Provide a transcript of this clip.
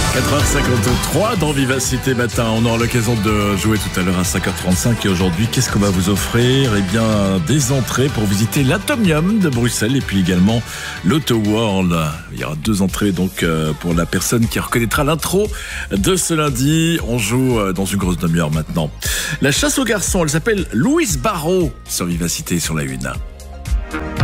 4h53 dans Vivacité Matin. On aura l'occasion de jouer tout à l'heure à 5h35. Et aujourd'hui, qu'est-ce qu'on va vous offrir? Eh bien, des entrées pour visiter l'Atomium de Bruxelles et puis également l'Auto World. Il y aura 2 entrées donc pour la personne qui reconnaîtra l'intro de ce lundi. On joue dans une grosse demi-heure maintenant. La chasse aux garçons, elle s'appelle Louise Barrault sur Vivacité sur la 1.